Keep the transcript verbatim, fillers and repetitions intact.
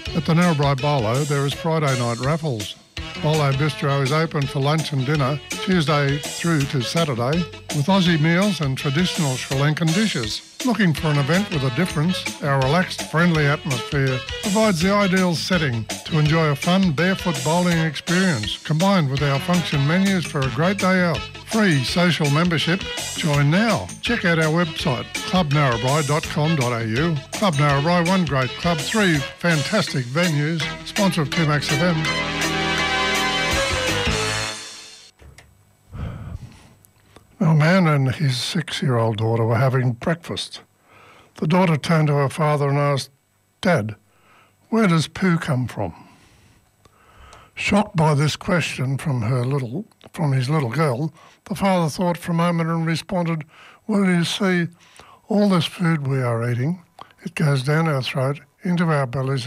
At the Narrabri Bolo, there is Friday night raffles. Bolo Bistro is open for lunch and dinner Tuesday through to Saturday with Aussie meals and traditional Sri Lankan dishes. Looking for an event with a difference? Our relaxed, friendly atmosphere provides the ideal setting to enjoy a fun barefoot bowling experience combined with our function menus for a great day out. Free social membership. Join now. Check out our website club narrabri dot com dot a u. Club Narrabri, one great club, three fantastic venues. Sponsor of two Max F M. A man and his six-year-old daughter were having breakfast. The daughter turned to her father and asked, "Dad, where does poo come from?" Shocked by this question from her little, from his little girl, the father thought for a moment and responded, "Well, you see, all this food we are eating, it goes down our throat, into our bellies